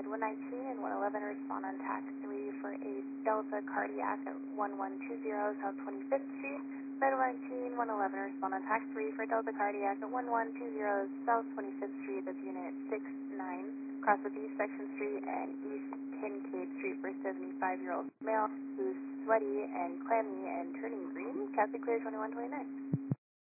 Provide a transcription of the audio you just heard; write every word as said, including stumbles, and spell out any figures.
Clyde one nineteen and one eleven respond on tax three for a Delta Cardiac at one one two zero South twenty-fifth Street. Clyde one nineteen, one eleven respond on tax three for Delta Cardiac at one one two zero South twenty-fifth Street. That's unit six nine. Cross with East Section Street and East Kincaid Street for seventy-five-year-old male who's sweaty and clammy and turning green. Catholic Clear twenty-one twenty-nine.